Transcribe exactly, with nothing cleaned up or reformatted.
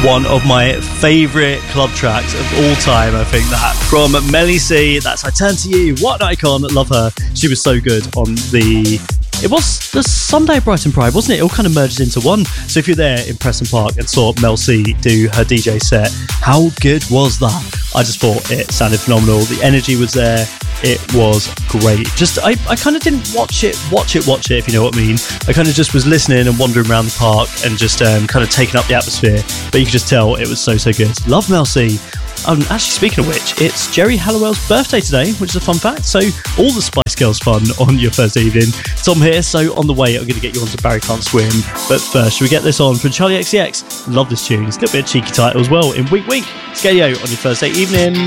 One of my favourite club tracks of all time, I think that. From Melly C, that's I Turn to You. What an icon, love her. She was so good on the... It was the Sunday Brighton Pride, wasn't it? It all kind of merged into one. So if you're there in Preston Park and saw Mel C do her D J set, how good was that? I just thought it sounded phenomenal. The energy was there. It was great. Just, I, I kind of didn't watch it, watch it, watch it, if you know what I mean. I kind of just was listening and wandering around the park and just um, kind of taking up the atmosphere. But you could just tell it was so, so good. Love Mel C. Um, actually, speaking of which, it's Jerry Halliwell's birthday today, which is a fun fact. So all the Spice Girls fun on your Thursday evening. Tom here. So on the way, I'm going to get you onto Barry Can't Swim. But first, should we get this on from Charlie X C X? Love this tune. It's a little bit of cheeky title as well in Week Week. Scaleo on your Thursday evening.